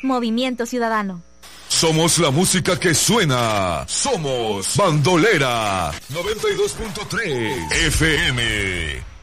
Movimiento Ciudadano. Somos la música que suena. Somos Bandolera 92.3 FM.